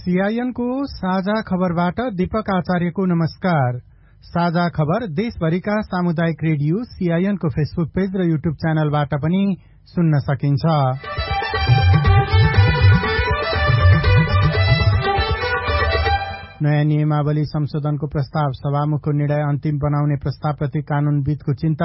सीआईएनको साझा खबरबाट दीपक आचार्यको नमस्कार। साझा खबर देशभरिका सामुदायिक रेडियो सीआईएनको फेसबुक पेज र युट्युब च्यानलबाट पनि सुन्न सकिन्छ। नयाँ नियमावली संशोधनको प्रस्ताव, सभामुखको निर्णय अन्तिम बनाउने प्रस्तावप्रति कानूनविदको चिन्ता,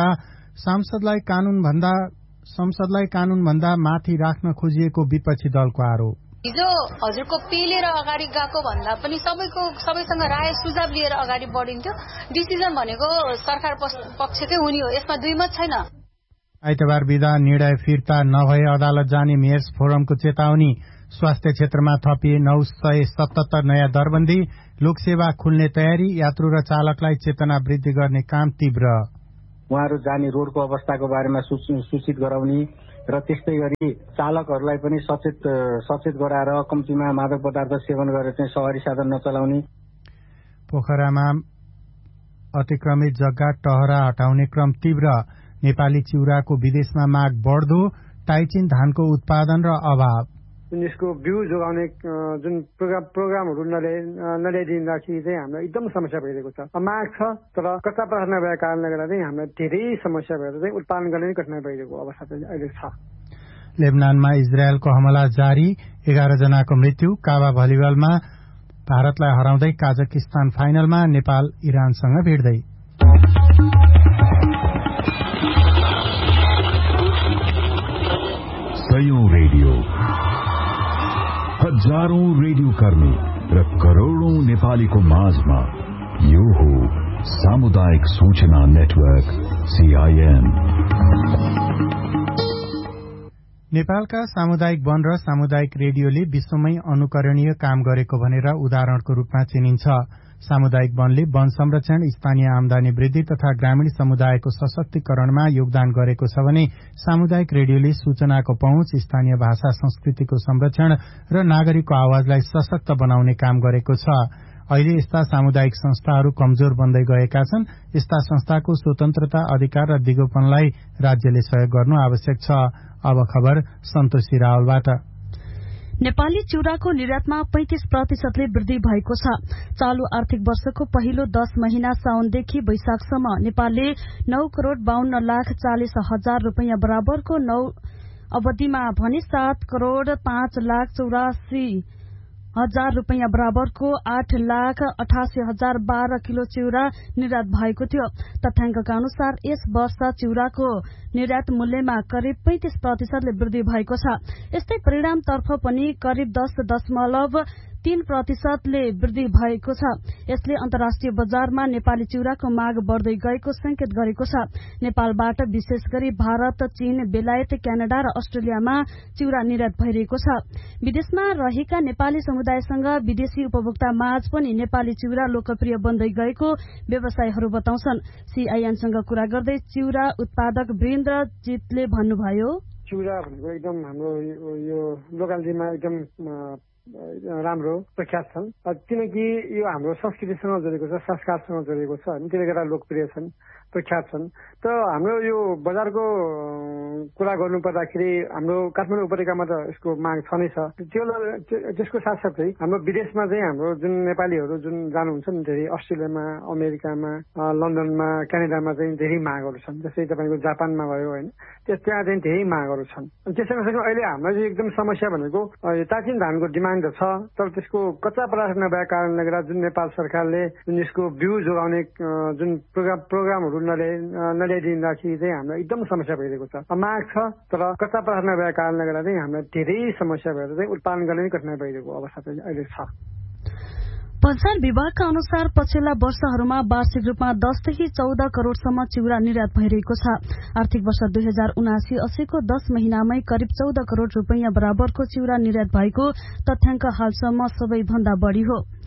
संसदलाई कानूनभन्दा माथि राख्न खोजिएको विपक्षी दलको आरोप। हिजो हजुरको पेलेर अगाडि गएको भन्दा पनि सबैसँग राय सुझाव लिएर अगाडि बढिन्थ्यो। डिसिजन भनेको सरकार पक्षकै हुने हो, यसमा दुई मत छैन। आइतबार बिदा निर्णय फिर्ता नभए अदालत जाने मेयर्स फोरमको चेतावनी। स्वास्थ्य क्षेत्रमा थपिए 977 नयाँ दरबन्दी। लोकसेवा खुल्ने तयारी, यात्रु र चालकलाई चेतना वृद्धि गर्ने काम तीव्र। उहाँहरू जाने रोडको अवस्थाको बारेमा सूचित गराउने र त्यस्तै गरी चालकहरूलाई पनि सचेत गराएर कम्तीमा मादक पदार्थ सेवन गरेर चाहिँ सवारी साधन नचलाउने। पोखरामा अतिक्रमित जग्गा टहरा हटाउने क्रम तीव्र। नेपाली चिउराको विदेशमा माग बढ्दो। टाइचिन धानको उत्पादन र अभाव। यसको बिउ जोगाउने जुन प्रोग्रामहरू नल्याइदिँदाखेरि चाहिँ हामीलाई एकदम समस्या भइरहेको छ। माग छ तर कच्चा पदार्थ नभएको कारणले गर्दा चाहिँ हामीलाई धेरै समस्या भएर चाहिँ उत्पादन गर्ने कठिनाइ भइरहेको अवस्था चाहिँ अहिले छ। लेबनानमा इजरायलको हमला जारी। 11 जनाको मृत्यु। काबा भलिबलमा भारतलाई हराउँदै काजाकिस्तान फाइनलमा। नेपाल इरानसँग भिड्दै। रेडियो, हजारौं रेडियो कर्मी र करोड़ौं नेपालीको माझमा यो हो सामुदायिक सूचना नेटवर्क सीआईएन। नेपालका सामुदायिक वन र सामुदायिक रेडियोले विश्वमै अनुकरणीय काम गरेको भनेर उदाहरणको रूपमा चिनिन्छ। सामुदायिक वनले वन संरक्षण, स्थानीय आमदानी वृद्धि तथा ग्रामीण समुदायको सशक्तिकरणमा योगदान गरेको छ भने सामुदायिक रेडियोले सूचनाको पहुँच, स्थानीय भाषा संस्कृतिको संरक्षण र नागरिकको आवाजलाई सशक्त बनाउने काम गरेको छ। अहिले यस्ता सामुदायिक संस्थाहरू कमजोर बन्दै गएका छन्। यस्ता संस्थाको स्वतन्त्रता, अधिकार र दिगोपनलाई राज्यले सहयोग गर्नु आवश्यक छ। अब खबर सन्तोषी रावलबाट। नेपाली चिउराको निर्यातमा 35% वृद्धि भएको छ। चालू आर्थिक वर्षको पहिलो 10 महिना साउनदेखि वैशाखसम्म नेपालले 9,52,40,000 रुपैयाँ बराबरको अवधिमा भने 7,05,84,000 रुपैयाँ बराबरको 8,88,012 किलो चिउरा निर्यात भएको थियो। तथ्याङ्कका अनुसार यस वर्ष चिउराको निर्यात मूल्यमा करिब 35% वृद्धि भएको छ। यस्तै परिणामतर्फ पनि करिब 10.3% वृद्धि भएको छ। यसले अन्तर्राष्ट्रिय बजारमा नेपाली चिउराको माग बढ्दै गएको संकेत गरेको छ। नेपालबाट विशेष गरी भारत, चीन, बेलायत, क्यानाडा र अस्ट्रेलियामा चिउरा निर्यात भइरहेको छ। विदेशमा रहेका नेपाली समुदायसँग विदेशी उपभोक्ता माझ पनि नेपाली चिउरा लोकप्रिय बन्दै गएको व्यवसायीहरू बताउँछन्। सीआईएनसँग कुरा गर्दै चिउरा उत्पादक वीरेन्द्रजीतले भन्नुभयो, चिउरा भनेको एकदम हाम्रो यो लोकालिटीमा एकदम राम्रो प्रख्यात छन्, किनकि यो हाम्रो संस्कृतिसँग जोडिएको छ, संस्कारसँग जोडिएको छ, त्यसले गर्दा लोकप्रिय छन्, प्रख्यात छन्। तर हाम्रो यो बजारको कुरा गर्नु पर्दाखेरि हाम्रो काठमाडौँ उपत्यकामा त यसको माग छनै छ। त्यसको साथसाथै हाम्रो विदेशमा चाहिँ हाम्रो जुन नेपालीहरू जुन जानुहुन्छ नि, धेरै अस्ट्रेलियामा, अमेरिकामा, लन्डनमा, क्यानाडामा चाहिँ धेरै मागहरू छन्। जस्तै तपाईँको जापानमा भयो होइन, त्यहाँ चाहिँ धेरै मागहरू छन्। अनि त्यससँग अहिले हामीलाई चाहिँ एकदम समस्या भनेको टाचिन धानको डिमान्ड छ, तर त्यसको कच्चा पदार्थ नभएको कारणले गर्दा जुन नेपाल सरकारले जुन यसको बिउ जोगाउने जुन प्रोग्रामहरू नल्याइदिँदाखेरि चाहिँ हामीलाई एकदम समस्या भइरहेको छ। माग छ तर कच्चा पदार्थ नभएको कारणले गर्दा चाहिँ हामीलाई धेरै समस्या भएर चाहिँ उत्पादन गर्ने कठिनाइ भइरहेको अवस्था चाहिँ अहिले छ। बजार विभागका अनुसार पछिल्ला वर्षहरूमा वार्षिक रूपमा 10 देखि 14 करोड़सम्म चिउरा निर्यात भइरहेको छ। आर्थिक वर्ष 2079-80 को 10 महिनामै करिब 14 करोड़ रुपैयाँ बराबरको चिउरा निर्यात भएको तथ्याङ्क हालसम्म सबैभन्दा बढ़ी हो।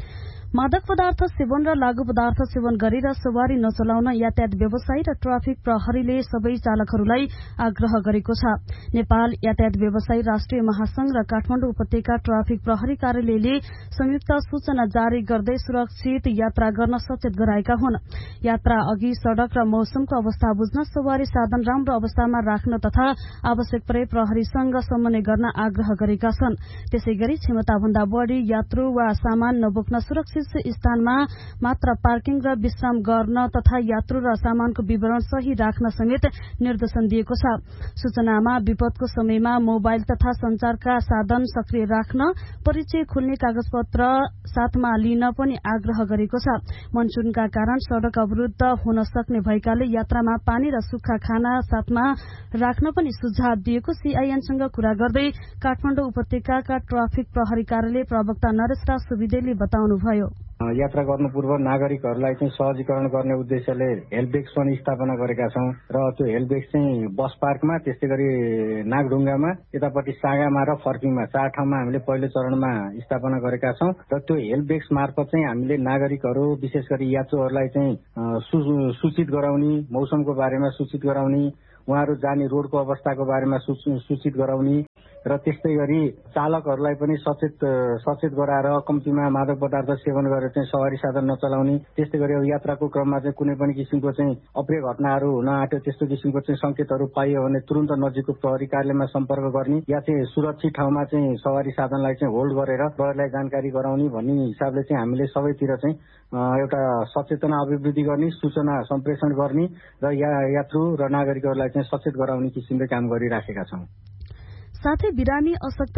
मादक पदार्थ सेवन र लागू पदार्थ सेवन गरेर सवारी नचलाउन यातायात व्यवसायी र ट्राफिक प्रहरीले सबै चालकहरूलाई आग्रह गरेको छ। नेपाल यातायात व्यवसायी राष्ट्रिय महासंघ र काठमाडौँ उपत्यका ट्राफिक प्रहरी कार्यालयले संयुक्त सूचना जारी गर्दै सुरक्षित यात्रा गर्न सचेत गराएका हुन्। यात्रा अघि सड़क र मौसमको अवस्था बुझ्न, सवारी साधन राम्रो अवस्थामा राख्न तथा आवश्यक परे प्रहरीसँग समन्वय गर्न आग्रह गरेका छन्। त्यसैगरी क्षमताभन्दा बढ़ी यात्रु वा सामान नबोक्न, सुरक्षित स्थानमा मात्र पार्किङ र विश्राम गर्न तथा यात्रु र सामानको विवरण सही राख्न समेत निर्देशन दिएको छ। सूचनामा विपदको समयमा मोबाइल तथा संचारका साधन सक्रिय राख्न, परिचय खुल्ने कागजपत्र साथमा लिन पनि आग्रह गरेको छ। मनसूनका कारण सड़क अवरुद्ध हुन सक्ने भएकाले यात्रामा पानी र सुक्खा खाना साथमा राख्न पनि सुझाव दिएको सीआईएनसँग कुरा गर्दै काठमाडौँ उपत्यकाका ट्राफिक प्रहरी कार्यालय प्रवक्ता नरेश राज सुविदेले बताउनुभयो। यात्रा गर्नु पूर्व नागरिकहरूलाई चाहिँ सहजीकरण गर्ने उद्देश्यले हेल्प डेस्क पनि स्थापना गरेका छौं र त्यो हेल्प डेस्क चाहिँ बस पार्कमा, त्यस्तै गरी नागढुङ्गामा, यतापट्टि सागामा र फर्किङमा 4 ठाउँमा हामीले पहिलो चरणमा स्थापना गरेका छौं र त्यो हेल्प डेस्क मार्फत चाहिँ हामीले नागरिकहरू विशेष गरी यात्रुहरूलाई चाहिँ सूचित गराउने, मौसमको बारेमा सूचित गराउने, उहाँहरू जाने रोडको अवस्थाको बारेमा सूचित गराउने र त्यस्तै गरी चालकहरूलाई पनि सचेत गराएर कम्तीमा मादक पदार्थ सेवन गरेर चाहिँ सवारी साधन नचलाउने, त्यस्तै गरी अब यात्राको क्रममा चाहिँ कुनै पनि किसिमको चाहिँ अप्रिय घटनाहरू हुन आँट्यो, त्यस्तो किसिमको चाहिँ संकेतहरू पाइयो भने तुरन्त नजिकको प्रहरी कार्यालयमा सम्पर्क गर्ने या चाहिँ सुरक्षित ठाउँमा चाहिँ सवारी साधनलाई चाहिँ होल्ड गरेर प्रहरीलाई जानकारी गराउने भन्ने हिसाबले चाहिँ हामीले सबैतिर चाहिँ एउटा सचेतना अभिवृद्धि गर्ने, सूचना सम्प्रेषण गर्ने र यात्रु र नागरिकहरूलाई चाहिँ सचेत गराउने किसिमले काम गरिराखेका छौं। साथै बिरामी,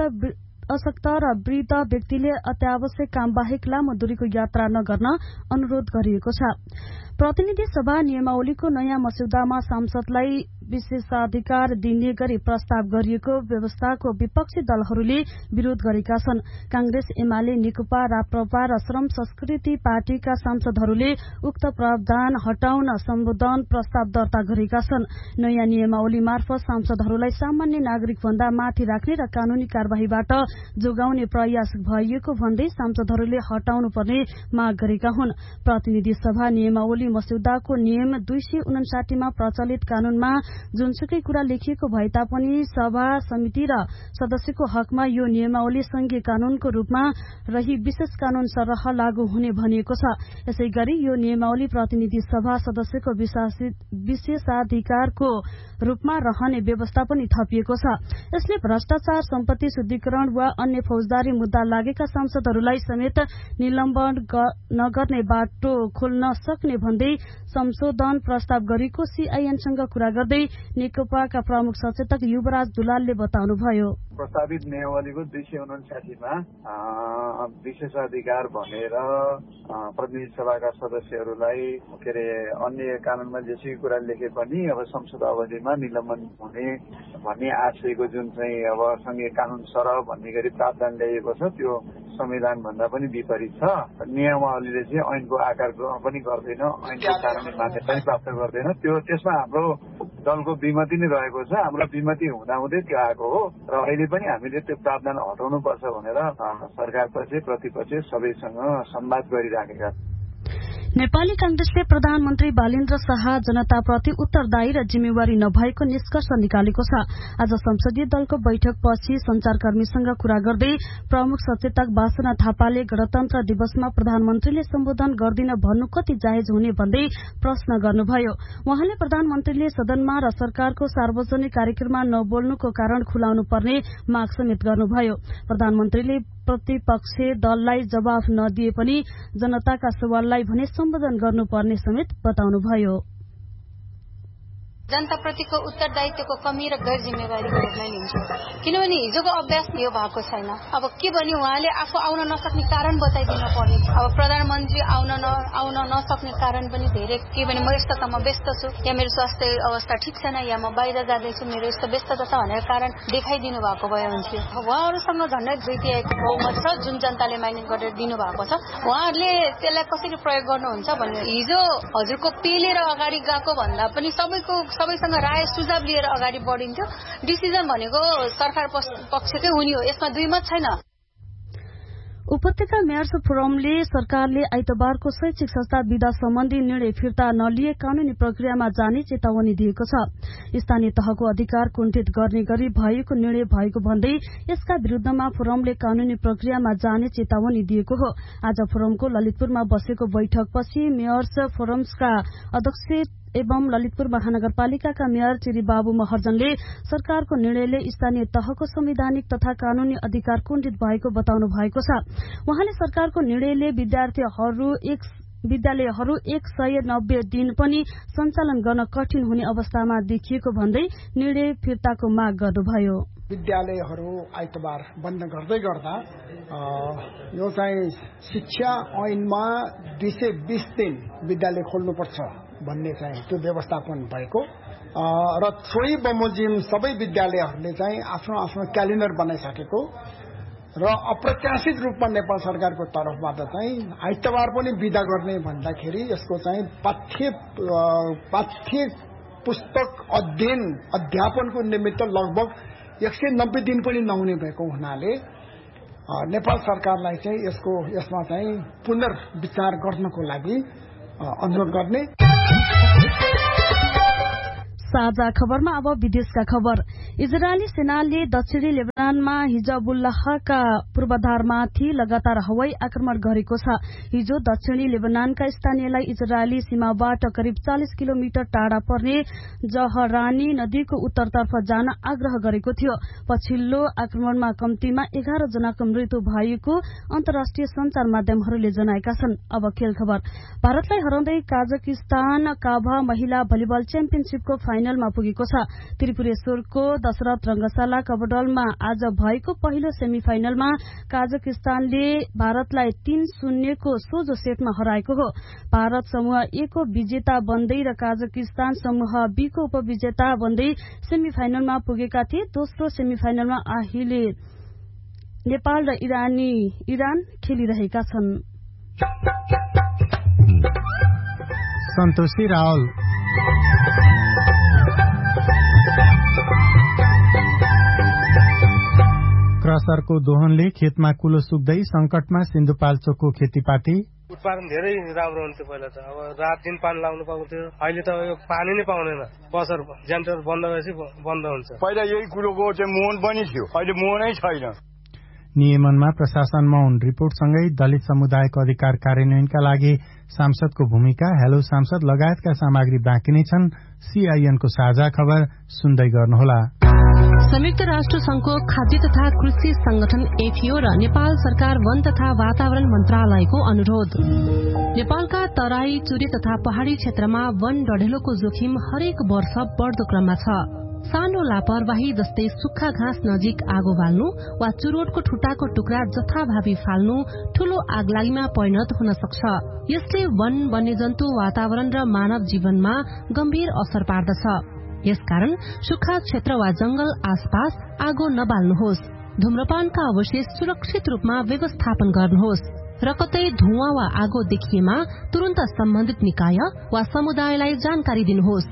अशक्त र वृद्ध व्यक्तिले अत्यावश्यक काम बाहेक लामो दूरीको यात्रा नगर्न अनुरोध गरिएको छ। प्रतिनिधि सभा नियमावलीको नयाँ मस्यौदामा सांसदलाई विशेषाधिकार दिने गरी प्रस्ताव गरिएको व्यवस्थाको विपक्षी दलहरूले विरोध गरेका छन्। कांग्रेस, एमाले, नेकपा, राप्रपा र श्रम संस्कृति पार्टीका सांसदहरूले उक्त प्रावधान हटाउन सम्बोधन प्रस्ताव दर्ता गरेका छन्। नयाँ नियमावली मार्फत सांसदहरूलाई सामान्य नागरिक भन्दा माथि राख्ने र कानूनी कार्यवाहीबाट जोगाउने प्रयास भएको भन्दै सांसदहरूले हटाउनु पर्ने माग गरेका हुन्। प्रतिनिधि सभा नियमावली मस्यौदाको नियम 259 मा प्रचलित कानूनमा जुनसुकै कुरा लेखिएको भए तापनि सभा समिति र सदस्यको हकमा यो नियमावली संघीय कानूनको रूपमा रही विशेष कानून सरह लागू हुने भनिएको छ। यसैगरी यो नियमावली प्रतिनिधि सभा सदस्यको विशेषाधिकारको रूपमा रहने व्यवस्था पनि थपिएको छ। यसले भ्रष्टाचार, सम्पत्ति शुद्धिकरण वा अन्य फौजदारी मुद्दा लागेका सांसदहरूलाई समेत निलम्बन नगर्ने बाटो खोल्न सक्ने भन्दै संशोधन प्रस्ताव गरेको सीआईएनसँग कुरा गर्दै नेकपाका प्रमुख सचेतक युवराज दुलालले बताउनुभयो। प्रस्तावित नियमावलीको 259 मा विशेषाधिकार भनेर प्रतिनिधि सभाका सदस्यहरूलाई अन्य कानूनमा जेसुकै कुरा लेखे पनि अब संसद अवधिमा निलम्बन हुने भन्ने आशयको जुन चाहिँ अब संघीय कानून सरह भन्ने गरी प्रावधान ल्याइएको छ, त्यो संविधान भन्दा पनि विपरीत छ। नियमावलीले चाहिँ ऐनको आकार ग्रहण पनि गर्दैन, ऐनको कानूनी मान्यता पनि प्राप्त गर्दैन। त्यसमा हाम्रो दलको विमति नै रहेको छ। हाम्रो विमति हुँदाहुँदै त्यो आएको हो र अहिले पनि हामीले त्यो प्रावधान हटाउनुपर्छ भनेर सरकार पक्ष, प्रतिपक्ष सबैसँग संवाद गरिराखेका छौँ। नेपाली कांग्रेसले प्रधानमन्त्री बालेन्द्र शाह जनताप्रति उत्तरदायी र जिम्मेवारी नभएको निष्कर्ष निकालेको छ। आज संसदीय दलको बैठकपछि संचारकर्मीसँग कुरा गर्दै प्रमुख सचेतक वासना थापाले गणतन्त्र दिवसमा प्रधानमन्त्रीले सम्बोधन गर्दिन भन्नु कति जायज हुने भन्दै प्रश्न गर्नुभयो। उहाँले प्रधानमन्त्रीले सदनमा र सरकारको सार्वजनिक कार्यक्रममा नबोल्नुको कारण खुलाउनु पर्ने माग समेत गर्नुभयो। प्रधानमन्त्रीले प्रतिपक्ष दललाई जवाफ नदिए पनि जनताका सवाललाई भने सम्बोधन गर्नुपर्ने समेत बताउनुभयो। जनताप्रतिको उत्तरदायित्वको कमी र गैर जिम्मेवारीको रूपमा लिन्छु, किनभने हिजोको अभ्यास यो भएको छैन। अब के भने उहाँले आफू आउन नसक्ने कारण बताइदिन पर्ने। अब प्रधानमन्त्री आउन नसक्ने कारण पनि धेरै के भने म यस्तो व्यस्त छु, या मेरो स्वास्थ्य अवस्था ठिक छैन, या म बाहिर जाँदैछु, मेरो यस्तो व्यस्तता छ भनेर कारण देखाइदिनु भएको भए हुन्थ्यो। उहाँहरूसँग झन्डै 2/3 बहुमत छ जुन जनताले मान्य गरेर दिनु भएको छ। उहाँहरूले त्यसलाई कसरी प्रयोग गर्नुहुन्छ भने हिजो हजुरको पेलेर अगाडि गएको भन्दा पनि सबैसँग राय सुझाव लिएर अगाडि बढिन्थ्यो। डिसिजन भनेको सरकार पक्षकै हुने हो, यसमा दुई मत छैन। उपत्यका मेयर्स फोरमले सरकारले आइतबारको शैक्षिक संस्था विदा सम्बन्धी निर्णय फिर्ता नलिए कानूनी प्रक्रियामा जाने चेतावनी दिएको छ। स्थानीय तहको अधिकार कुण्ठित गर्ने गरी भएको निर्णय भएको भन्दै यसका विरूद्धमा फोरमले कानूनी प्रक्रियामा जाने चेतावनी दिएको हो। आज फोरमको ललितपुरमा बसेको बैठकपछि मेयर्स फोरमका अध्यक्ष एवं ललितपुर महानगरपालिकाका मेयर चिरी बाबु महर्जनले सरकारको निर्णयले स्थानीय तहको संवैधानिक तथा कानूनी अधिकार कुण्ठित भएको बताउनु भएको छ। उहाँले सरकारको निर्णयले विद्यालयहरू 190 दिन पनि सञ्चालन गर्न कठिन हुने अवस्थामा देखिएको भन्दै निर्णय फिर्ताको माग गर्नुभयो। विद्यालयहरू आइतबार बन्द गर्दै गर्दा यो चाहिँ शिक्षा ऐनमा 220 दिन विद्यालय खोल्नुपर्छ भन्ने चाहिँ त्यो व्यवस्थापन भएको र सोही बमोजिम सबै विद्यालयहरूले चाहिँ आफ्नो आफ्नो क्यालेन्डर बनाइसकेको र अप्रत्याशित रूपमा नेपाल सरकारको तर्फबाट चाहिँ आइतबार पनि विदा गर्ने भन्दाखेरि यसको चाहिँ पाठ्य पुस्तक अध्यापनको निमित्त लगभग 190 दिन पनि नहुने भएको हुनाले नेपाल सरकारलाई चाहिँ यसमा चाहिँ पुनर्विचार गर्नको लागि अनुरोध गर्ने। साझा खबरमा अब विदेशका खबर। इजरायली सेनाले दक्षिणी लेबनानमा हिजबुल्लाहका पूर्वाधारमाथि लगातार हवाई आक्रमण गरेको छ। हिजो दक्षिणी लेबनानका स्थानीयलाई इजरायली सीमाबाट करिब 40 किलोमिटर टाढा पर्ने जहरानी नदीको उत्तरतर्फ जान आग्रह गरेको थियो। पछिल्लो आक्रमणमा कम्तीमा 11 जनाको मृत्यु भएको अन्तर्राष्ट्रिय संचार माध्यमहरूले जनाएका छन्। अब खेल खबर। भारतलाई हराउँदै काजाकिस्तान काभा महिला भलिबल च्याम्पियनशीपको फाइनलमा पुगेको छ। त्रिपुरेश्वरको दशरथ रंगशाला कबड्डीमा आज भएको पहिलो सेमिफाइनलमा काजाकिस्तानले भारतलाई 3-0 को सोझो सेटमा हराएको हो। भारत समूह ए को विजेता बन्दै र काजाकिस्तान समूह बी को उपविजेता बन्दै सेमिफाइनलमा पुगेका थिए। दोस्रो सेमिफाइनलमा अहिले नेपाल र इरान खेलिरहेका छन्। सन्तोषी रावल। क्रसरको दोहनले खेतमा कुलो सुक्दै संकटमा सिन्धुपाल्चोकको खेतीपाती। उत्पादन धेरै राम्रो हुन्थ्यो पहिला त। अब रात दिन पानी लाउनु पाउँथ्यो, अहिले त यो पानी नै पाउँदैन। बसर जेनेरेटर बन्द भएपछि बन्द हुन्छ। पहिला यही कुरोको चाहिँ मोहन पनि थियो, अहिले मोहनै छैन। नियमनमा प्रशासन मौन रिपोर्टसँगै दलित समुदायको अधिकार कार्यान्वयनका लागि सांसदको भूमिका, हेलो सांसद लगायतका सामग्री बाँकी नै छन्। सीआईएनको साझा खबर सुन्दै गर्नुहोला। संयुक्त राष्ट्र संघको खाद्य तथा कृषि संगठन एफएओ र नेपाल सरकार वन तथा वातावरण मन्त्रालयको अनुरोध। नेपालका तराई, चुरे तथा पहाड़ी क्षेत्रमा वन डढेलोको जोखिम हरेक वर्ष बढ्दो क्रममा छ। सानो लापरवाही जस्तै सुक्खा घाँस नजिक आगो बाल्नु वा चुरोटको ठुटाको टुक्रा जथाभावी फाल्नु ठूलो आगलागीमा परिणत हुन सक्छ। यसले वन, वन्यजन्तु, वातावरण र मानव जीवनमा गम्भीर असर पार्दछ। यसकारण सुक्खा क्षेत्र वा जंगल आसपास आगो नबाल्नुहोस्। धूम्रपानका अवशेष सुरक्षित रूपमा व्यवस्थापन गर्नुहोस् र कतै धुवाँ वा आगो देखिएमा तुरन्त सम्बन्धित निकाय वा समुदायलाई जानकारी दिनुहोस्।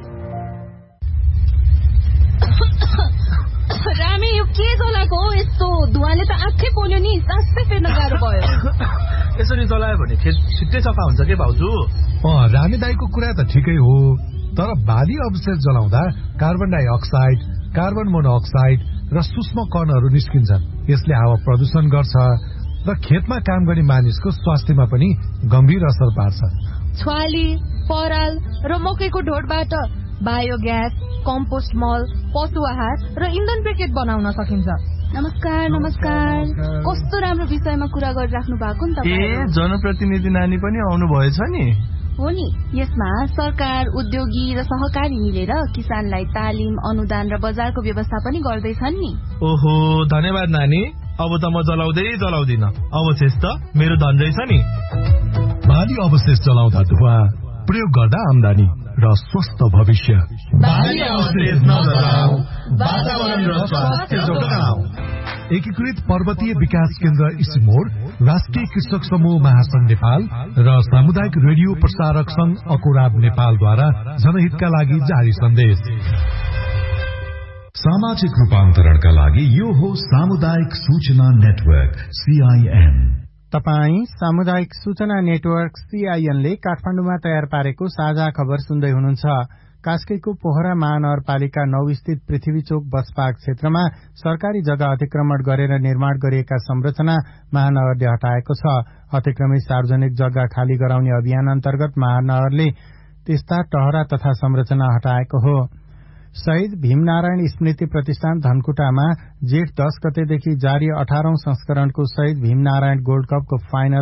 रामे यो के जलाएको हो? यस्तो धुवाले त आँखै पोल्यो नि, सासै फेर्न गाह्रो भयो। यसरी जलायो भने खेत छिट्टै सफा हुन्छ के भाउजू? रामे दाईको कुरा त ठिकै हो, तर बाली अवशेष जलाउँदा कार्बन डाइअक्साइड, कार्बन मोनोअक्साइड र सूक्ष्म कणहरू निस्किन्छन्। यसले हावा प्रदूषण गर्छ र खेतमा काम गर्ने मानिसको स्वास्थ्यमा पनि गम्भीर असर पार्छ। छ्वाली, पराल र मकैको ढोडबाट बायोग्यास, कम्पोस्ट मल, पशु आहार र इन्धन ब्रिकेट बनाउन सकिन्छ। नमस्कार। कस्तो राम्रो विषयमा कुरा गरिराख्नु भएको नि तपाईँ। जनप्रतिनिधि नानी पनि आउनु भएछ नि? हो नि। यसमा सरकार, उद्योगी र सहकारी मिलेर किसानलाई तालिम, अनुदान र बजारको व्यवस्था पनि गर्दैछन् नि। ओहो, धन्यवाद नानी। अब त म जलाउँदिन। अवशेष त मेरो धन्जै छ नि। बाली अवशेष जलाउँदा धुवा, प्रयोग गर्दा आम्दानी र स्वस्थ भविष्य। बाली अवशेष नजलाऊ, वातावरण र स्वास्थ्य जोगाऊ। एकीकृत पर्वतीय विकास केन्द्र इसिमोड, राष्ट्रिय कृषक समूह महासंघ नेपाल र सामुदायिक रेडियो प्रसारक संघ अकोराब नेपालद्वारा जनहितका लागि जारी सन्देश। सामाजिक रूपान्तरणका लागि यो हो सामुदायिक सूचना नेटवर्क सीआईएन। तपाई सामुदायिक सूचना नेटवर्क CIN ले काठमाडौँमा तयार पारेको साझा खबर सुन्दै हुनुहुन्छ। कास्कीको पोखरा महानगरपालिका 9 स्थित पृथ्वी चोक बस पार्क क्षेत्रमा सरकारी जग्गा अतिक्रमण गरेर निर्माण गरिएका संरचना महानगरले हटाएको छ। अतिक्रमित सार्वजनिक जग्गा खाली गराउने अभियान अन्तर्गत महानगरले त्यस्ता टहरा तथा संरचना हटाएको हो। शहीद भीमनारायण स्मृति प्रतिष्ठान धनकुटामा जेठ 10 गतेदेखि जारी 18औं संस्करणको शहीद भीमनारायण गोल्ड कपको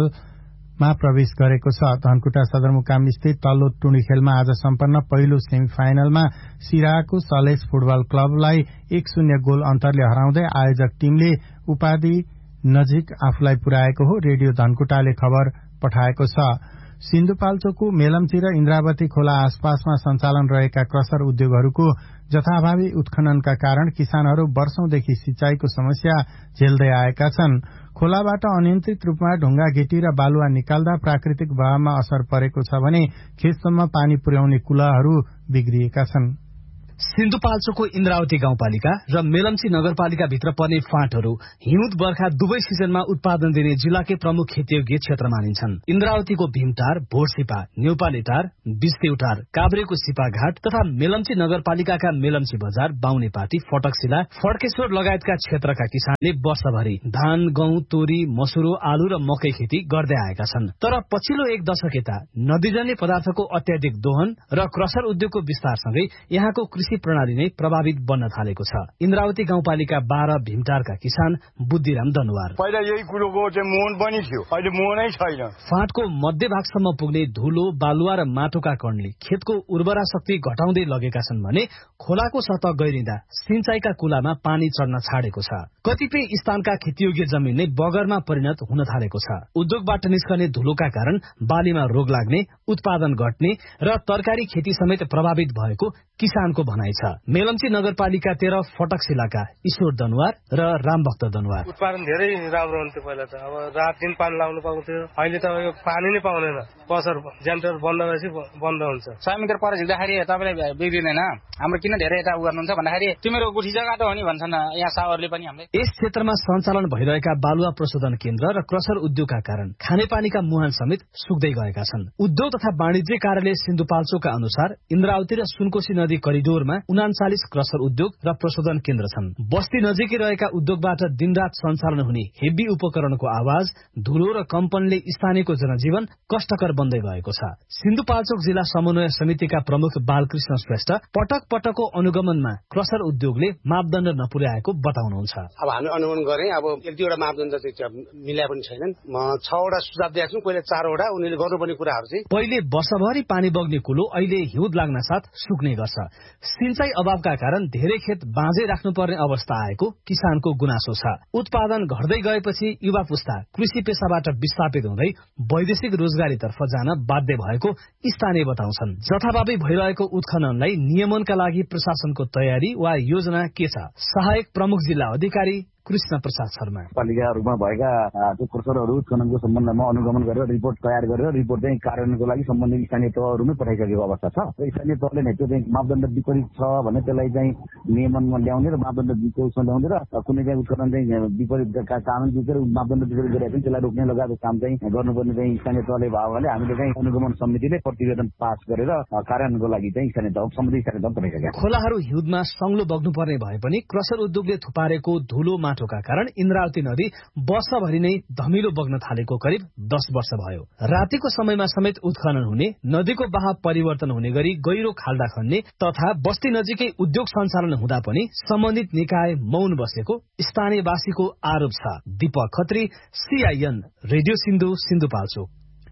फाइनलमा प्रवेश गरेको छ। धनकुटा सदरमुकाम स्थित तल्लो टुँडीखेलमा आज सम्पन्न पहिलो सेमी फाइनलमा सिराहाको सलेज फुटबल क्लबलाई 1-0 गोल अन्तरले हराउँदै आयोजक टीमले उपाधि नजिक आफूलाई पुर्याएको हो। रेडियो धनकुटाले खबर पठाएको छ। सिन्धुपाल्चोकको मेलम्ची र इन्द्रावती खोला आसपासमा सञ्चालन रहेका क्रसर उद्योगहरूको जथाभावी उत्खननका कारण किसानहरू वर्षौंदेखि सिंचाईको समस्या झेल्दै आएका छन्। खोलाबाट अनियन्त्रित रूपमा ढुंगा गिटी र बालुवा निकाल्दा प्राकृतिक बहावमा असर परेको छ भने खेतसम्म पानी पुर्याउने कुलाहरू बिग्रिएका छन्। सिन्धुपाल्चोकको इन्द्रावती गाउँपालिका र मेलम्ची नगरपालिका भित्र पर्ने फाँटहरू हिउँद बर्खा दुवै सिजनमा उत्पादन दिने जिल्लाकै प्रमुख खेतीयोग्य क्षेत्र मानिन्छन्। इन्द्रावतीको भीमटार, भोरसिपा, न्यौपालेटार, बिस्तेउटार, काभ्रेको सिपाघाट तथा मेलम्ची नगरपालिकाका मेलम्ची बजार, बाहुनेपाटी, फटकशिला, फड्केश्वर लगायतका क्षेत्रका किसानले वर्षभरि धान, गहुँ, तोरी, मसुरो, आलु र मकै खेती गर्दै आएका छन्। तर पछिल्लो 1 दशक यता नदीजन्य पदार्थको अत्याधिक दोहन र क्रसर उद्योगको विस्तारसँगै यहाँको कृषि प्रणाली नै प्रभावित बन्न थालेको छ। इन्द्रावती गाउँपालिका 12 भीमटारका किसान बुद्धिराम दनुवार पहिला यही कुरोको चाहिँ मोहन पनि थियो, अहिले मोहनै छैन। फाँटको मध्यभागसम्म पुग्ने धुलो, बालुवा र माटोका कणले खेतको उर्वरा शक्ति घटाउँदै लगेका छन् भने खोलाको सतह गहिरिँदा सिंचाईका कुलामा पानी चढ्न छाडेको छ। कतिपय स्थानका खेतीयोग्य जमिन नै बगरमा परिणत हुन थालेको छ। उद्योगबाट निस्कने धुलोका कारण बालीमा रोग लाग्ने, उत्पादन घट्ने र तरकारी खेती समेत प्रभावित भएको किसानको भनाइ छ। मेलम्ची नगरपालिका 13 फटकशिलाका ईश्वर दनुवार र रामभक्त दनुवार उत्पादन धेरै राम्रो हुन्थ्यो। पहिला त अब रात दिन पानी लाउनु पाउँथ्यो, अहिले त यो पानी नै पाउँदैन। पसर जेन्टर बन्द भएपछि बन्द हुन्छ। 100 मिटर पर झिक्दाखेरि तपाईँले बिग्रिँदैन। हाम्रो किन धेरै यता गर्नुहुन्छ भन्दाखेरि तिम्रो गुठी जग्गा त हो नि भन्छन् यहाँ सावरले पनि। हामीले यस क्षेत्रमा सञ्चालन भइरहेका बालुवा प्रशोधन केन्द्र र क्रसर उद्योगका कारण खानेपानीका मुहान समेत सुक्दै गएका छन्। उद्योग तथा वाणिज्य कार्यालय सिन्धुपाल्चोकका अनुसार इन्द्रावती र सुनकोशी नदी करिडोरमा 39 क्रसर उद्योग र प्रशोधन केन्द्र छन्। बस्ती नजिकै रहेका उद्योगबाट दिनरात सञ्चालन हुने हेभी उपकरणको आवाज, धुलो र कम्पनले स्थानीयको जनजीवन कष्टकर बन्दै गएको छ। सिन्धुपाल्चोक जिल्ला समन्वय समितिका प्रमुख बालकृष्ण श्रेष्ठ पटक पटकको अनुगमनमा क्रसर उद्योगले मापदण्ड नपुर्याएको बताउनुहुन्छ। अब हामी अनुगमन गरे, अब 1-2 मापदण्ड मिल्या पनि छैनन्। 6 वटा सुझाव दिएका छौँ, पहिले 4 वटा उनीहरूले गर्नुपर्ने कुराहरू चाहिँ। पहिले वर्षभरि पानी बग्ने कुलो अहिले हिउँद लाग्न साथ सुक्ने गर्छ। सिंचाई अभावका कारण धेरै खेत बाँझै राख्नुपर्ने अवस्था आएको किसानको गुनासो छ। उत्पादन घट्दै गएपछि युवा पुस्ता कृषि पेसाबाट विस्थापित हुँदै वैदेशिक रोजगारीतर्फ जान बाध्य भएको स्थानीय बताउँछन्। जथाभावी भइरहेको उत्खननलाई नियमनका लागि प्रशासनको तयारी वा योजना के छ? सहायक प्रमुख जिल्ला अधिकारी कृष्ण प्रसाद शर्मा पालिकाहरूमा भएका क्रसरहरू उत्खननको सम्बन्धमा अनुगमन गरेर रिपोर्ट तयार गरेर रिपोर्ट चाहिँ कार्यान्वयनको लागि सम्बन्धित स्थानीय तहहरूमै पठाइसकेको अवस्था छ। स्थानीय तहले नै त्यो चाहिँ मापदण्ड विपरीत छ भने त्यसलाई चाहिँ नियमनमा ल्याउने र मापदण्ड विपरीतमा ल्याउने र कुनै चाहिँ उत्खनन चाहिँ विपरीत कानुन विपरीत मापदण्ड विपरीत गरेर पनि त्यसलाई रोक्ने लगायतको काम चाहिँ गर्नुपर्ने चाहिँ स्थानीय तहले भयो भने हामीले चाहिँ अनुगमन समितिले प्रतिवेदन पास गरेर कार्यान्वयनको लागि चाहिँ स्थानीय तह सम्बन्धित स्थानीय तह पठाइसकेका। खोलाहरू हिउँदमा सङ्लो बग्नुपर्ने भए पनि क्रसर उद्योगले थुपारेको धुलो का कारण इन्द्रावती नदी वर्षभरि नै धमिलो बग्न थालेको करिब 10 वर्ष भयो। रातिको समयमा समेत उत्खनन हुने, नदीको बहाव परिवर्तन हुने गरी गहिरो खाल्डा खन्ने तथा बस्ती नजिकै उद्योग सञ्चालन हुँदा पनि सम्बन्धित निकाय मौन बसेको स्थानीयवासीको आरोप छ। Deepak Khatri, CIN, radio Sindhu, Sindhupalchok.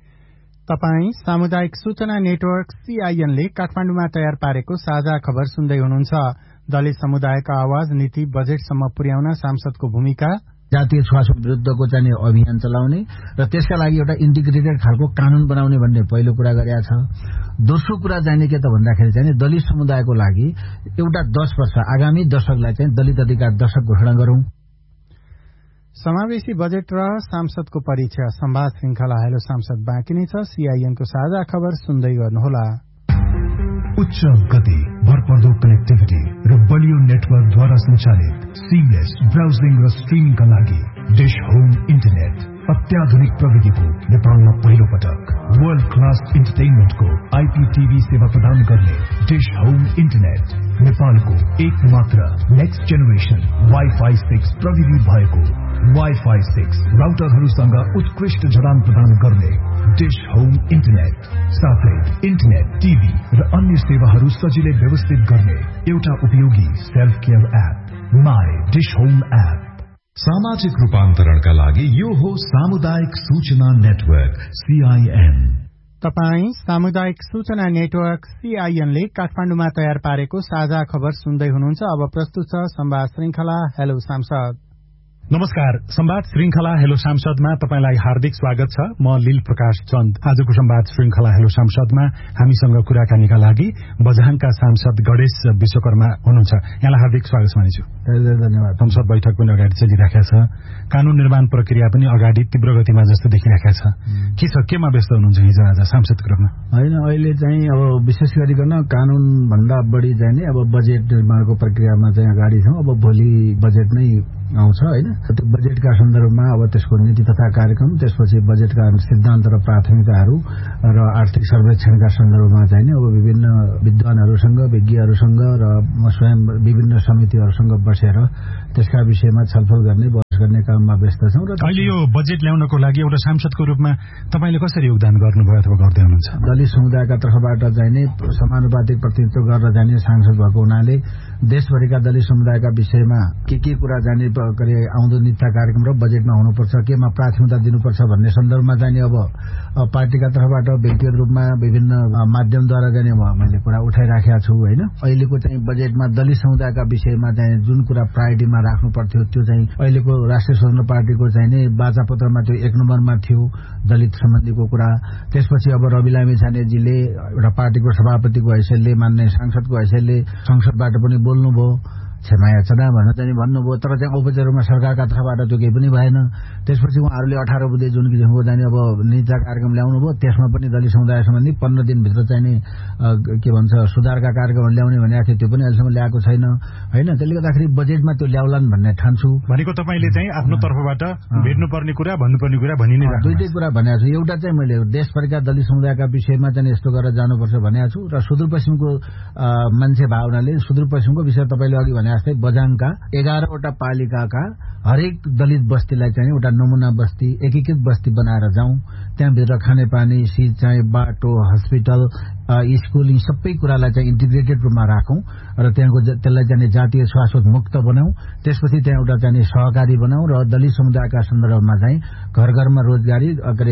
तपाई सामुदायिक सूचना नेटवर्क CIN ले काठमाडौँमा तयार पारेको साझा खबर सुन्दै हुनुहुन्छ। दलित समुदायका आवाज नीति बजेटसम्म पुर्याउन सांसदको भूमिका, जातीय छुवाछुत विरुद्धको चाहिँ अभियान चलाउने र त्यसका लागि एउटा इन्टिग्रेटेड खालको कानून बनाउने भन्ने पहिलो कुरा गरेका छ। दोस्रो कुरा जाने के त भन्दाखेरि चाहिँ दलित समुदायको लागि एउटा 10 वर्ष आगामी दशकलाई चाहिँ दलित अधिकार दशक घोषणा गरौं। समावेशी बजेट र सांसदको परिचय संवाद श्रृंखला हेलो सांसद बाँकी नै छ। CIN को साझा खबर सुन्दै गर्नुहोला। उच्च गति, भरपर्दो कनेक्टिभिटी र बलियो नेटवर्कद्वारा सञ्चालित सिमलेस ब्राउजिङ र स्ट्रिमिङका लागि डिश होम इन्टरनेट अत्याधुनिक प्रविधिको नेपालमा पहिलो पटक वर्ल्ड क्लास इन्टरटेनमेन्टको IPTV सेवा प्रदान गर्ने डिश होम इन्टरनेट नेपालको एकमात्र नेक्स्ट जेनेरेसन Wi-Fi 6 प्रविधि भएको Wi-Fi 6 राउटरहरूसँग उत्कृष्ट जडान प्रदान गर्ने डिश होम इन्टरनेट साथै इन्टरनेट, टिभी र अन्य सेवाहरू सजिलै व्यवस्थित गर्ने एउटा उपयोगी self care app my dish home app. सामाजिक रूपान्तरणका लागि यो हो सामुदायिक सूचना नेटवर्क CIN। तपाई सामुदायिक सूचना नेटवर्क CIN ले काठमाडौँमा तयार पारेको साझा खबर सुन्दै हुनुहुन्छ। अब प्रस्तुत छ संवाद श्रृंखला हेलो सांसद। नमस्कार, संवाद श्रृंखला हेलो सांसदमा तपाईलाई हार्दिक स्वागत छ। म लील प्रकाश चन्द। आजको संवाद श्रृंखला हेलो सांसदमा हामीसँग कुराकानीका लागि बझाङका सांसद गणेश विश्वकर्मा हुनुहुन्छ। यहाँलाई हार्दिक स्वागत मानिछु। धन्यवाद। संसद बैठक पनि अगाडि चलिरहेको छ, कानून निर्माण प्रक्रिया पनि अगाडि तीव्र गतिमा जस्तो देखिरहेको छ। के छ, केमा व्यस्त हुनुहुन्छ हिजो आज सांसदको रूपमा? होइन, अहिले चाहिँ अब विशेष गरिकन कानून भन्दा बढी चाहिँ नि अब बजेट निर्माणको प्रक्रियामा चाहिँ अगाडि छौं। अब भोलि बजेट नै आउँछ होइन। त्यो बजेटका सन्दर्भमा अब त्यसको नीति तथा कार्यक्रम, त्यसपछि बजेटका सिद्धान्त र प्राथमिकताहरू र आर्थिक सर्वेक्षणका सन्दर्भमा चाहिँ अब विभिन्न विद्वानहरूसँग, विज्ञहरूसँग र स्वयं विभिन्न समितिहरूसँग बसेर त्यसका विषयमा छलफल गर्ने, बहस गर्ने काममा व्यस्त छौं। र अहिले यो बजेट ल्याउनको लागि एउटा सांसदको रूपमा तपाईले कसरी योगदान गर्नुभयो अथवा गर्दै हुनुहुन्छ? दलित समुदायका तर्फबाट चाहिँ नि समानुपातिक प्रतिनिधित्व गरेर जाने सांसद भएको हुनाले देशभरिका दलित समुदायका विषयमा के कुरा जाने आउँदो नीतिका कार्यक्रम र बजेटमा हुनुपर्छ, केमा प्राथमिकता दिनुपर्छ भन्ने सन्दर्भमा चाहिँ अब पार्टीका तर्फबाट व्यक्तिगत रूपमा विभिन्न माध्यमद्वारा चाहिँ मैले कुरा उठाइराखेका छु होइन। अहिलेको चाहिँ बजेटमा दलित समुदायका विषयमा चाहिँ जुन कुरा प्रायोरिटीमा राख्नु पर्थ्यो त्यो चाहिँ अहिलेको राष्ट्रिय स्वतन्त्र पार्टीको चाहिँ नि बाचापत्रमा त्यो 1 नम्बरमा थियो दलित सम्बन्धीको कुरा। त्यसपछि अब रवि लामी छानेजीले एउटा पार्टीको सभापतिको हैसियतले, मान्य सांसदको हैसियतले संसदबाट पनि बोल्नुभयो, क्षमा याचना भनेर चाहिँ भन्नुभयो, तर चाहिँ औपचारिक रूपमा सरकारका तर्फबाट त्यो केही पनि भएन। त्यसपछि उहाँहरूले 18 बुधे जुन किसिमको चाहिँ अब नीतिका कार्यक्रम ल्याउनु भयो, त्यसमा पनि दलित समुदाय सम्बन्धी 15 दिनभित्र चाहिँ नि के भन्छ सुधारका कार्यक्रमहरू ल्याउने भनेको थियो, त्यो पनि अहिलेसम्म ल्याएको छैन होइन। त्यसले गर्दाखेरि बजेटमा त्यो ल्याउलान् भन्ने ठान्छु। भनेको तपाईले चाहिँ आफ्नो तर्फबाट भेट्नुपर्ने कुरा, भन्नुपर्ने कुरा भनि नै दुईटै कुरा भनेको छु। एउटा चाहिँ मैले देशभरिका दलित समुदायका विषयमा चाहिँ यस्तो गरेर जानुपर्छ भनेको छु र सुदूरपश्चिमको मान्छे भावनाले सुदूरपश्चिमको विषय तपाईले अघि भने जस्तै बझाङका 11वटा पालिकाका हरेक दलित बस्तीलाई चाहिँ एउटा नमुना बस्ती, एकीकृत बस्ती बनाएर जाउँ। त्यहाँभित्र खानेपानी, सिँचाइ, बाटो, हस्पिटल, स्कुल, यी सबै कुरालाई चाहिँ इन्टिग्रेटेड रूपमा राखौं र त्यहाँको त्यसलाई चाहिँ जातीय शाश्वत मुक्त बनाऊ। त्यसपछि त्यहाँ एउटा चाहिँ सहकारी बनाऊ र दलित समुदायका सन्दर्भमा चाहिँ घर घरमा रोजगारी,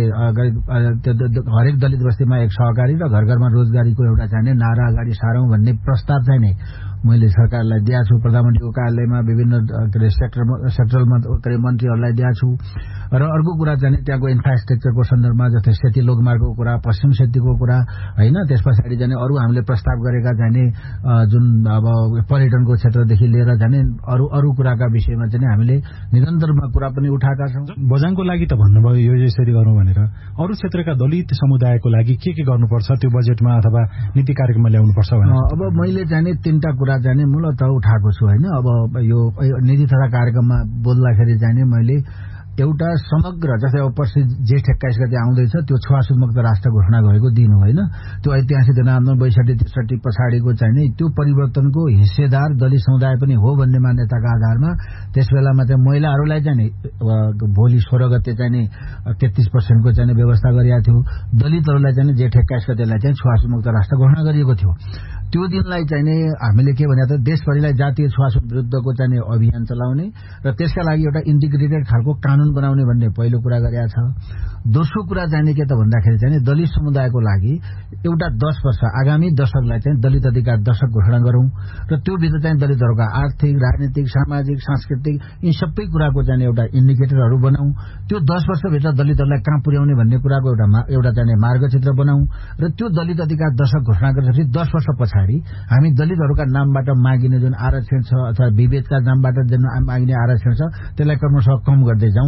हरेक दलित बस्तीमा एक सहकारी र घर घरमा रोजगारीको एउटा चाहिँ नारा अगाडि सारौं भन्ने प्रस्ताव चाहिँ नि मैले सरकारलाई दिएको छु। प्रधानमन्त्रीको कार्यालयमा विभिन्न सेक्टरल मन्त्रीहरूलाई दिएको छु। र अर्को कुरा चाहिँ त्यहाँको इन्फ्रास्ट्रक्चरको सन्दर्भमा जस्तै सेती लोकमार्गको कुरा, पश्चिम सेतीको कुरा होइन। त्यस पछाडि चाहिँ अरू हामीले प्रस्ताव गरेका चाहिँ जुन अब पर्यटनको क्षेत्रदेखि लिएर चाहिँ अरू कुराका विषयमा चाहिँ हामीले निरन्तर रूपमा कुरा पनि उठाएका छौँ। बझाङको लागि त भन्नुभयो यो यसरी गर्नु भनेर, अरू क्षेत्रका दलित समुदायको लागि के गर्नुपर्छ त्यो बजेटमा अथवा नीति कार्यक्रममा ल्याउनुपर्छ भने? अब मैले चाहिँ 3टा कुरा चाहिँ मूलत उठाएको छु होइन। अब यो नीति तथा कार्यक्रममा बोल्दाखेरि चाहिँ मैले एउटा समग्र जस्तै अब पछि जेठ 21 गते आउँदैछ त्यो छुवाछुत मुक्त राष्ट्र घोषणा गरेको दिन हो होइन। त्यो ऐतिहासिक जनआन्दोलन 62-63 पछाडिको चाहिँ नि त्यो परिवर्तनको हिस्सेदार दलित समुदाय पनि हो भन्ने मान्यताका आधारमा त्यस बेलामा चाहिँ महिलाहरूलाई चाहिँ नि भोलि 16 गते चाहिँ नि 33% को चाहिँ व्यवस्था गरिएको थियो। दलितहरूलाई चाहिँ जेठ 21 गतेलाई चाहिँ छुवाछुत मुक्त राष्ट्र घोषणा गरिएको थियो। त्यो दिनलाई चाहिँ नि हामीले के भने त देशभरिलाई जातीय छुवाछुत विरुद्धको चाहिँ अभियान चलाउने र त्यसका लागि एउटा इन्टिग्रेटेड खालको कानून बनाउने भन्ने पहिलो कुरा गरेका छ। दोस्रो कुरा चाहिँ के त भन्दाखेरि चाहिँ दलित समुदायको लागि एउटा 10 वर्ष आगामी दशकलाई चाहिँ दलित अधिकार दशक घोषणा गरौं र त्यो भित्र चाहिँ दलितहरूका आर्थिक, राजनीतिक, सामाजिक, सांस्कृतिक यी सबै कुराको चाहिँ एउटा इन्डिकेटरहरू बनाऊ। त्यो 10 वर्षभित्र दलितहरूलाई कहाँ पुर्याउने भन्ने कुराको एउटा चाहिँ मार्गचित्र बनाऊ र त्यो दलित अधिकार दशक घोषणा गरेपछि 10 वर्ष पछाडि हामी दलितहरूका नामबाट मागिने जुन आरक्षण छ अथवा विभेदका नामबाट जुन मागिने आरक्षण छ त्यसलाई क्रमशः कम गर्दै जाउँ।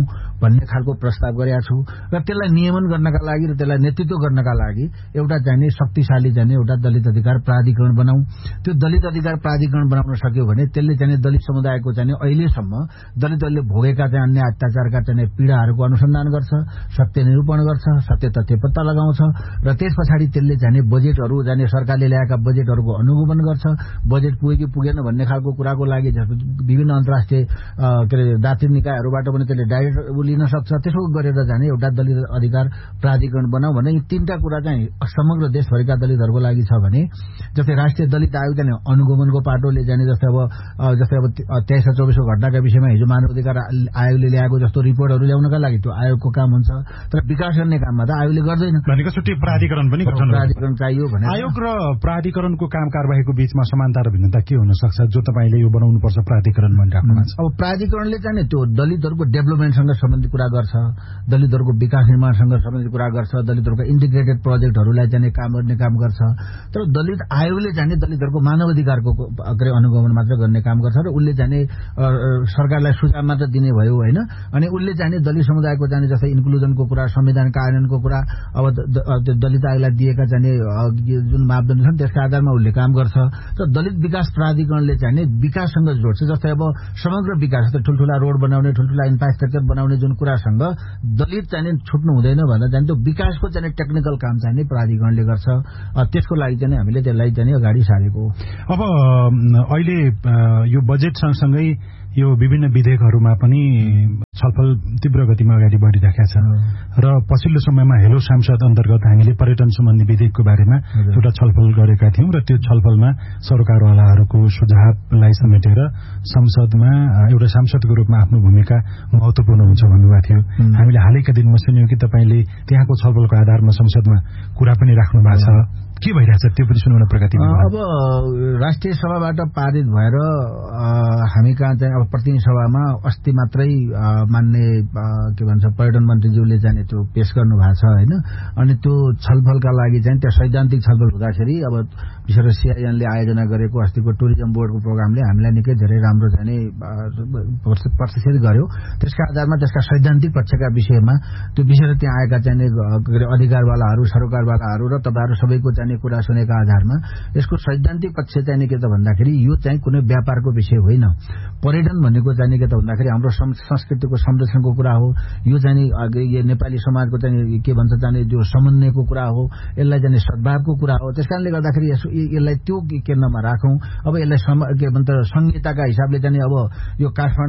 भन्ने खालको प्रस्ताव गरेका छु र त्यसलाई नियमन गर्नका लागि र त्यसलाई नेतृत्व गर्नका लागि एउटा चाहिँ शक्तिशाली चाहिँ एउटा दलित अधिकार प्राधिकरण बनाऊ। त्यो दलित अधिकार प्राधिकरण बनाउन सक्यो भने त्यसले चाहिँ दलित समुदायको चाहिँ अहिलेसम्म दलितहरूले भोगेका चाहिँ अन्य अत्याचारका चाहिँ पीडाहरूको अनुसन्धान गर्छ, सत्य निरूपण गर्छ, सत्य तथ्य पत्ता लगाउँछ र त्यस पछाडि त्यसले चाहिँ बजेटहरू जाने सरकारले ल्याएका बजेटहरूको अनुगमन गर्छ। बजेट पुगे कि पुगेन भन्ने खालको कुराको लागि विभिन्न अन्तर्राष्ट्रिय के अरे दार्शनिक निकायहरूबाट पनि त्यसले डाइरेक्ट लिन सक्छ। त्यसो गरेर जाने एउटा दलित अधिकार प्राधिकरण बनाऊ भने यी तीनटा कुरा चाहिँ समग्र देशभरिका दलितहरूको लागि छ भने जस्तै राष्ट्रिय दलित आयोग जाने अनुगमनको पाटोले जाने जस्तै अब 23-24 घटनाका विषयमा हिजो मानव अधिकार आयोगले ल्याएको जस्तो रिपोर्टहरू ल्याउनका लागि त्यो आयोगको काम हुन्छ, तर विकास गर्ने काममा त आयोगले गर्दैन भनेको छुट्टै प्राधिकरण पनि प्राधिकरण चाहियो भने आयोग र प्राधिकरणको काम कारबाहीको बीचमा समानता र भिन्नता के हुन सक्छ जो तपाईले यो बनाउनुपर्छ प्राधिकरण भनिराख्नु भएको छ? अब प्राधिकरणले चाहिँ त्यो दलितहरूको डेभलपमेन्टसँग सम्बन्धित कुरा गर्छ, दलितहरूको विकास निर्माणसँग सम्बन्धित कुरा गर्छ, दलितहरूका इन्टिग्रेटेड प्रोजेक्टहरूलाई चाहिँ काम गर्ने काम गर्छ। तर दलित आयोगले चाहिँ दलितहरूको मानव अधिकारको अनुगमन मात्र गर्ने काम गर्छ र उसले चाहिँ सरकारलाई सुझाव मात्र दिने भयो होइन। अनि उसले चाहिँ दलित समुदायको चाहिँ जस्तै इन्क्लुजनको कुरा, संविधान कार्यान्वयनको कुरा, अब दलित आयोगलाई दिएका चाहिँ जुन मापदण्ड छन् त्यसका आधारमा उसले काम गर्छ। र दलित विकास प्राधिकरणले चाहिँ विकाससँग जोड्छ। जस्तै अब समग्र विकास जस्तै ठुल्ठुला रोड बनाउने, ठुल्ठुला इन्फ्रास्ट्रक्चर बनाउने जुन कुरासँग दलित चाहिँ छुट्नु हुँदैन भन्दा चाहिँ त्यो विकासको चाहिँ टेक्निकल काम चाहिँ प्राधिकरणले गर्छ। त्यसको लागि चाहिँ हामीले त्यसलाई चाहिँ अगाडि सारेको। अब अहिले यो बजेट सँगसँगै यो विभिन्न विधेयकहरूमा पनि छलफल तीव्र गतिमा अगाडि बढिरहेका छ र पछिल्लो समयमा हेलो सांसद अन्तर्गत हामीले पर्यटन सम्बन्धी विधेयकको बारेमा एउटा छलफल गरेका थियौं र त्यो छलफलमा सरकारवालाहरूको सुझावलाई समेटेर संसदमा एउटा सांसदको रूपमा आफ्नो भूमिका महत्वपूर्ण हुन्छ भन्नुभएको थियो। हामीले हालैका दिनमा सुन्यौं कि तपाईले त्यहाँको छलफलको आधारमा संसदमा कुरा पनि राख्नु भएको छ। के भइरहेछ त्यो पनि सुनाउन प्रगति? अब राष्ट्रिय सभाबाट पारित भएर हामी कहाँ चाहिँ अब प्रतिनिधि सभामा अस्ति मात्रै मान्य के भन्छ पर्यटन मन्त्रीज्यूले चाहिँ त्यो पेश गर्नु भएको छ होइन। अनि त्यो छलफलका लागि चाहिँ त्यहाँ सैद्धान्तिक छलफल हुँदाखेरि अब विशेष गरी सिआइएनले आयोजना गरेको अस्तिको टुरिज्म बोर्डको प्रोग्रामले हामीलाई निकै धेरै राम्रो चाहिँ प्रतिष्ठित गर्यो। त्यसका आधारमा त्यसका सैद्धान्तिक पक्षका विषयमा त्यो विशेष त्यहाँ आएका चाहिँ अधिकारवालाहरू, सरकारवालाहरू र तपाईँहरू सबैको चाहिँ कुरा सुनेका आधारमा यसको सैद्धान्तिक पक्ष चाहिँ के त भन्दाखेरि यो चाहिँ कुनै व्यापारको विषय होइन। पर्यटन भनेको चाहिँ के त भन्दाखेरि हाम्रो संस्कृतिको संरक्षणको कुरा हो। यो चाहिँ यो नेपाली समाजको चाहिँ के भन्छ चाहिँ जो समन्वयको कुरा हो, यसलाई चाहिँ सद्भावको कुरा हो। त्यसकारणले गर्दाखेरि यसलाई त्यो केन्द्रमा राखौं। अब यसलाई के भन्छ संहिताका हिसाबले चाहिँ अब यो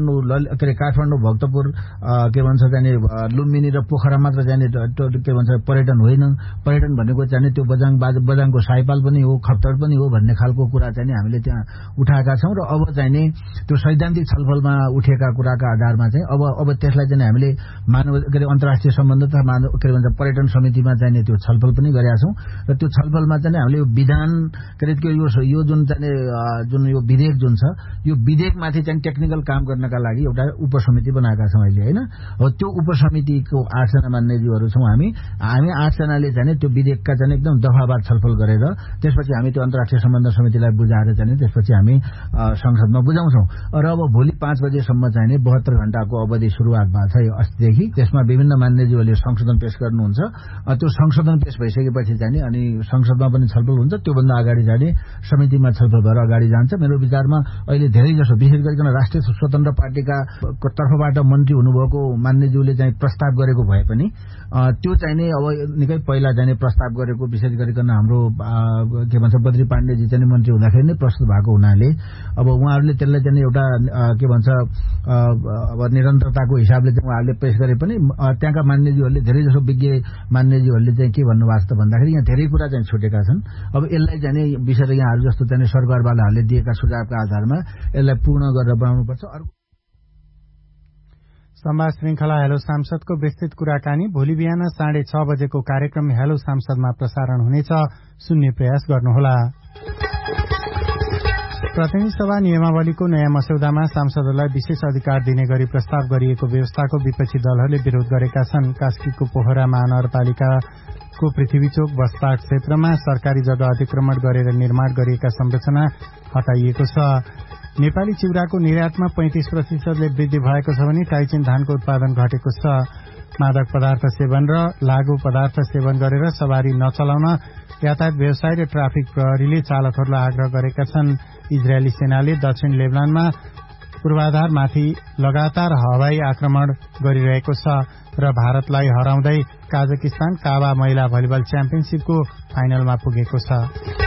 काठमाडौँ भक्तपुर के भन्छ चाहिँ लुम्बिनी र पोखरा मात्र जाने के भन्छ पर्यटन होइन। पर्यटन भनेको चाहिँ त्यो बजाङको साइपाल पनि हो, खप्तड पनि हो भन्ने खालको कुरा चाहिँ हामीले त्यहाँ उठाएका छौं। र अब चाहिँ त्यो सैद्धान्तिक छलफलमा उठेका कुराका आधारमा चाहिँ अब त्यसलाई चाहिँ हामीले मानव के अरे अन्तर्राष्ट्रिय सम्बन्ध तथा मानव के भन्छ पर्यटन समितिमा चाहिँ त्यो छलफल पनि गरेका छौं। र त्यो छलफलमा चाहिँ हामीले यो विधान के अरे यो जुन चाहिँ जुन यो विधेयक जुन छ यो विधेयकमाथि चाहिँ टेक्निकल काम गर्नका लागि एउटा उपसमिति बनाएका छौं अहिले होइन। अब त्यो उपसमितिको 8 जना मान्यज्यूहरू छौं हामी 8 जनाले चाहिँ त्यो विधेयकका चाहिँ एकदम दफावार छलफल गरेर त्यसपछि हामी त्यो अन्तर्राष्ट्रिय सम्बन्ध समितिलाई बुझाएर चाहिँ त्यसपछि हामी संसदमा बुझाउँछौं। र अब भोलि 5 बजेसम्म चाहिँ 72 घण्टाको अवधि सुरुवात भएको छ अस्तिदेखि। त्यसमा विभिन्न मान्यज्यूहरूले संशोधन पेश गर्नुहुन्छ। त्यो संशोधन पेश भइसकेपछि चाहिँ अनि संसदमा पनि छलफल हुन्छ। त्योभन्दा अगाडि जाने समितिमा छलफल भएर अगाडि जान्छ। मेरो विचारमा अहिले धेरै जसो विशेष गरिकन राष्ट्रिय स्वतन्त्र पार्टीका तर्फबाट मन्त्री हुनुभएको मान्यज्यूले चाहिँ प्रस्ताव गरेको भए पनि त्यो चाहिँ नि अब निकै पहिला जाने प्रस्ताव गरेको विशेष गरिकन हाम्रो के भन्छ बद्री पाण्डेजी चाहिँ मन्त्री हुँदाखेरि नै प्रस्तुत भएको हुनाले अब उहाँहरूले त्यसलाई चाहिँ एउटा के भन्छ अब निरन्तरताको हिसाबले चाहिँ उहाँहरूले पेश गरे पनि त्यहाँका मान्यज्यूहरूले धेरै जसो विज्ञ मान्यज्यूहरूले चाहिँ के भन्नुभएको छ त भन्दाखेरि यहाँ धेरै कुरा चाहिँ छुटेका छन्। अब यसलाई चाहिँ विशेष यहाँहरू जस्तो चाहिँ सरकारवालाहरूले दिएका सुझावका आधारमा यसलाई पूर्ण गरेर बनाउनुपर्छ। संवाद श्रृंखला हेलो सांसदको विस्तृत कुराकानी भोलि बिहान 6:30 बजेको कार्यक्रम हेलो सांसदमा प्रसारण हुनेछ। सुन्ने प्रयास गर्नुहोला। प्रतिनिधि सभा नियमावलीको नयाँ मस्यौदामा सांसदहरूलाई विशेष अधिकार दिने गरी प्रस्ताव गरिएको व्यवस्थाको विपक्षी दलहरूले विरोध गरेका छन्। कास्कीको पोखरा महानगरपालिकाको पृथ्वीचोक बस पार्क क्षेत्रमा सरकारी जग्गा अतिक्रमण गरेर निर्माण गरिएका संरचना हटाइएको छ। नेपाली चिउराको निर्यातमा 35% वृद्धि भएको छ भने टाइचिन धानको उत्पादन घटेको छ। मादक पदार्थ सेवन र लागू पदार्थ सेवन गरेर सवारी नचलाउन यातायात व्यवसाय र ट्राफिक प्रहरीले चालकहरूलाई आग्रह गरेका छन्। इजरायली सेनाले दक्षिण लेबनानमा पूर्वाधारमाथि लगातार हवाई आक्रमण गरिरहेको छ र भारतलाई हराउँदै काजाकिस्तान काबा महिला भलिबल च्याम्पियनशीपको फाइनलमा पुगेको छ।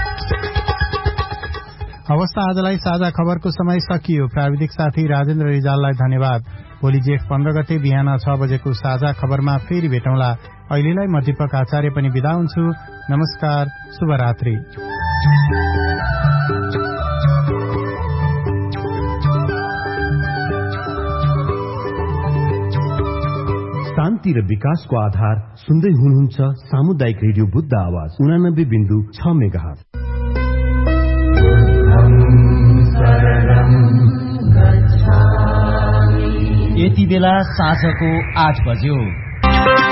हवस् त आजलाई साझा खबरको समय सकियो। प्राविधिक साथी राजेन्द्र रिजाललाई धन्यवाद। भोलि जेठ 15 गते बिहान 6 बजेको साझा खबरमा फेरि भेटौँला। अहिलेलाई म दीपक आचार्य पनि बिदा हुन्छु। नमस्कार, शुभरात्रि। शान्ति र विकासको आधार सुन्दै हुनुहुन्छ सामुदायिक रेडियो बुद्ध आवाज 89.6 मेगाहर्ज। यति बेला साँझको 8 बज्यो।